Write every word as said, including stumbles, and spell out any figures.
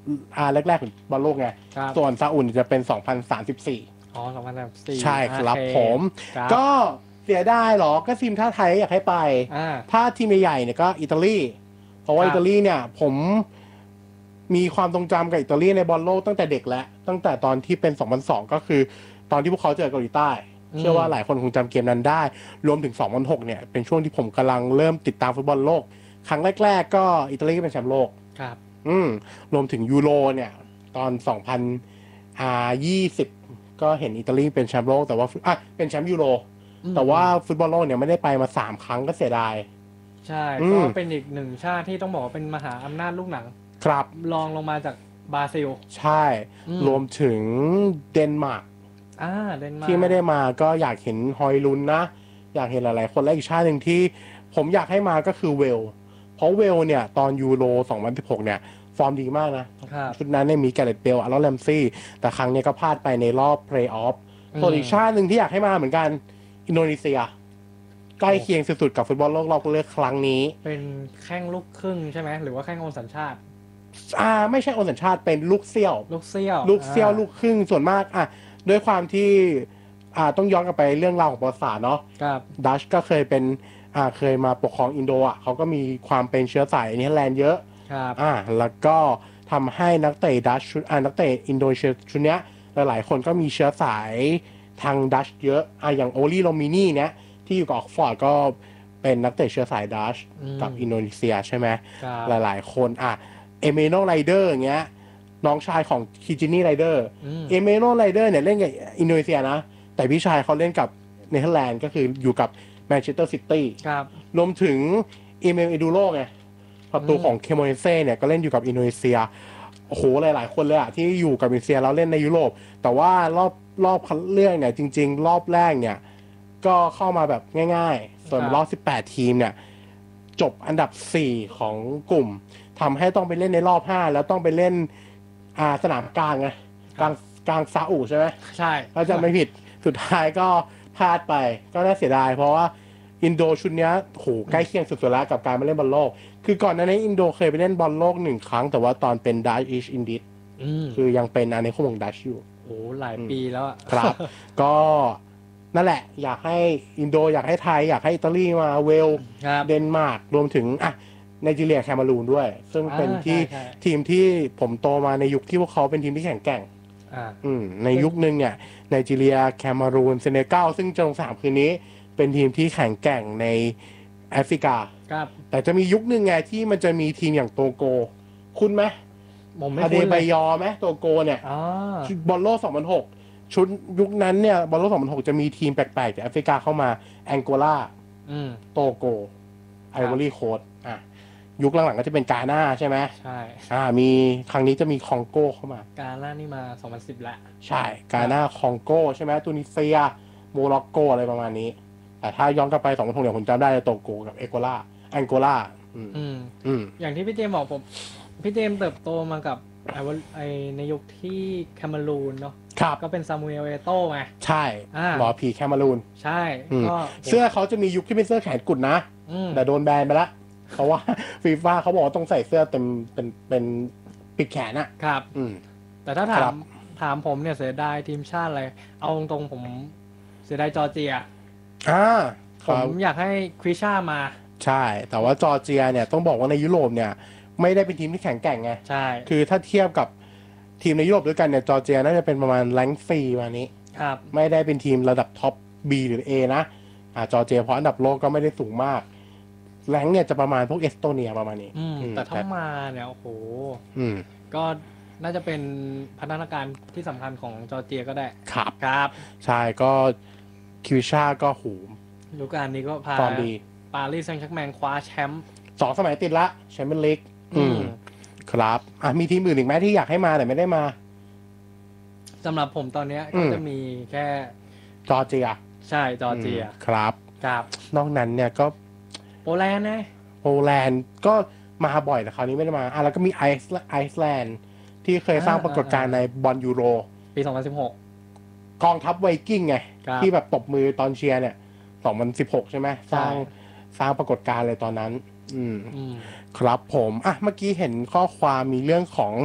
อ่าแรกๆของบอลโลกไงส่วนซาอุจะเป็นสองพันสามสิบสี่อ๋อสองพันสามสิบสี่ใช่ครับผมก็เสียดายหรอก็ทีมท่าไทยอยากให้ไปถ้าทีมใหญ่ๆเนี่ยก็อิตาลีเพราะว่าอิตาลีเนี่ยผมมีความทรงจำกับอิตาลีในบอลโลกตั้งแต่เด็กแล้วตั้งแต่ตอนที่เป็นสองพันสองก็คือตอนที่พวกเขาเจอเกาหลีใต้เชื่อว่าหลายคนคงจำเกมนั้นได้รวมถึงสองพันหกเนี่ยเป็นช่วงที่ผมกำลังเริ่มติดตามฟุตบอลโลกครั้งแรกๆก็อิตาลีก็เป็นแชมป์โลกครับอืมรวมถึงยูโรเนี่ยตอนสองพันยี่สิบก็เห็นอิตาลีเป็นแชมป์โลกแต่ว่าอ่ะเป็นแชมป์ยูโรแต่ว่าฟุตบอลโลกเนี่ยไม่ได้ไปมาสามครั้งก็เสียดายใช่ก็เป็นอีกหนึ่งชาติที่ต้องบอกว่าเป็นมหาอำนาจลูกหนังครับรองลงมาจากบราซิลใช่รวมถึงเดนมาร์กอ่าเดนมาร์กที่ไม่ได้มาก็อยากเห็นฮอยลุนนะอยากเห็นหลายๆคนและอีกชาติหนึ่งที่ผมอยากให้มาก็คือเวลเพราะเวลเนี่ยตอนยูโรสองพันสิบหกเนี่ยฟอร์มดีมากนะชุดนั้นเนี่ยมีแกเรตเบลอาร์ลแรมซี่แต่ครั้งนี้ก็พลาดไปในรอบเพลย์ออฟส่วนอีกชาติหนึ่งที่อยากให้มาเหมือนกันอินโดนีเซียใกล้เคียงสุดๆกับฟุตบอลโลกรอบคัดเลือกครั้งนี้เป็นแข้งลูกครึ่งใช่ไหมหรือว่าแข้งโอนสัญชาติอ่าไม่ใช่โอนสัญชาติเป็นลูกเซี่ยวลูกเซี่ยวลูกเซี่ยวลูกครึ่งส่วนมากอ่ะด้วยความที่อ่าต้องย้อนกลับไปเรื่องราวของประวัติศาสตร์เนาะดัชก็เคยเป็นอ่าเคยมาปกครองอินโดอ่ะเขาก็มีความเป็นเชื้อสายเนเธอร์แลนด์เยอะอ่าแล้วก็ทำให้นักเตะดัชชุดอ่านักเตะอินโดนีเซียชุดเนี้ยหลายๆคนก็มีเชื้อสายทางดัชเยอะอ่าอย่างโอลีโรมินีเนี้ยที่อยู่กับออกฟอร์ดก็เป็นนักเตะเชื้อสายดัชกับอินโดนีเซียใช่ไหมหลายๆคนอ่ะเอเมโนไรเดอร์อย่างเงี้ยน้องชายของคิจินี่ไรเดอร์เอเมโนไรเดอร์เนี่ยเล่นกับอินโดนีเซียนะแต่พี่ชายเขาเล่นกับเนเธอร์แลนด์ก็คืออยู่กับแมนเชสเตอร์ซิตี้รวมถึงเอเมลเอดูโรไงประตูของเคโมเนเซ่เนี่ยก็เล่นอยู่กับอินโดนีเซียโอ้โหหลายๆคนเลยอะที่อยู่กับอินโดนีเซียแล้วเล่นในยุโรปแต่ว่ารอบรอบคัดเลือกเนี่ยจริงๆรอบแรกเนี่ยก็เข้ามาแบบง่ายๆส่วนรอบสิบแปดทีมเนี่ยจบอันดับสี่ของกลุ่มทำให้ต้องไปเล่นในรอบห้าแล้วต้องไปเล่นอ่าสนามกลางไงกลางกลางซาอุใช่ไหมใช่ถ้าจำไม่ผิดสุดท้ายก็พลาดไปก็น่าเสียดายเพราะว่าอินโดชุดนี้โหใกล้เคียงสุดๆแล้วกับการมาเล่นบอลโลกคือก่อนหน้านี้อินโดเคยไปเล่นบอลโลกหนึ่งครั้งแต่ว่าตอนเป็นดัชอีชอินดิสคือยังเป็นอาณานิคมของดัชอยู่โอ้หลายปีแล้วครับก็นั่นแหละอยากให้อินโดอยากให้ไทยอยากให้อิตาลีมาเวลเดนมาร์กรวมถึงอ่ะไนจีเรียแคเมรูนด้วยซึ่งเป็นที่ทีมที่ผมโตมาในยุคที่พวกเขาเป็นทีมที่แข็งแกร่งในยุคนึงเนี่ยไนจีเรียแคเมรูนเซเนกัลซึ่งจะลงสนามคืนนี้เป็นทีมที่แข็งแกร่งในแอฟริกาแต่จะมียุคนึงไงที่มันจะมีทีมอย่างโตโกคุณไหมอเดบายอไหมโตโกเนี่ยบอลโลกสองพันหกชุดยุคนั้นเนี่ยบอลโลกสองพันหกจะมีทีมแปลกๆจากแอฟริกาเข้ามาแองโกลาโตโกไอวอรี่โคสต์อ่ะยุคหลังๆก็จะเป็นกาหน้าใช่ไหมใช่อ่ามีครั้งนี้จะมีคองโกเข้ามากาหน้านี่มาสองพันสิบแล้วใช่กาหน้าคองโกใช่ไหมตูนิเซียโมร็อกโกอะไรประมาณนี้แต่ถ้าย้อนกลับไปสองพันหกเนี่ยผมจำได้โตโกกับเอโกลาแองโกลาอืมอืมอย่างที่พี่เจมบอกผมพี่เจมเติบโตมากับไอ้ไอในยุคที่แคเมรูนเนาะครับก็เป็นซามูเอลเอโต้ไงใช่หมอผีแคเมรูนใช่ก็เสื้อเขาจะมียุคที่เป็นเสื้อแขนกุดนะแต่โดนแบนไปแล้วเพราะว่าฟีฟ่าเขาบอกว่าต้องใส่เสื้อเต็มเป็นเป็นปิดแขนอะครับแต่ถ้าถามถามผมเนี่ยเสียดายทีมชาติอะไรเอาตรงๆผมเสียดายจอร์เจียอ่าผมอยากให้คริชามาใช่แต่ว่าจอร์เจียเนี่ยต้องบอกว่าในยุโรปเนี่ยไม่ได้เป็นทีมที่แข็งแกร่งไงใช่คือถ้าเทียบกับทีมในยุโรปด้วยกันเนี่ยจอร์เจียน่าจะเป็นประมาณแรงค์ซีมานี้ครับไม่ได้เป็นทีมระดับท็อป B หรือ A นะอ่าจอร์เจียเพราะอันดับโลกก็ไม่ได้สูงมากแรงค์เนี่ยจะประมาณพวกเอสโตเนียประมาณนี้แต่ถ้ามาเนี่ยโอ้โหก็น่าจะเป็นพัฒนาการที่สำคัญของจอร์เจียก็ได้ครับครับใช่ก็คิวชาก็หูฤดูกาลนี้ก็พาปารีสแซงต์แชร์กแมงคว้าแชมป์สองสมัยติดละแชมเปี้ยนลีกอืมครับอ่ะมีทีมอื่นอีกไหมที่อยากให้มาแต่ไม่ได้มาสำหรับผมตอนนี้ก็จะมีแค่จอร์เจียใช่จอร์เจียครับครับนอกนั้นเนี่ยก็โปแลนด์นะโปแลนด์ก็มาบ่อยแต่คราวนี้ไม่ได้มาอ่ะแล้วก็มีไอซ์ไอซ์แลนด์ที่เคยสร้างปรากฏการณ์ในบอลยูโรปีสองพันสิบหกกองทัพไวกิ้งไงที่แบบตบมือตอนเชียร์เนี่ยสองพันสิบหกใช่ไหมสร้างสร้างปรากฏการณ์เลยตอนนั้นอืมครับผมอ่ะเมื่อกี้เห็นข้อความมีเรื่องของ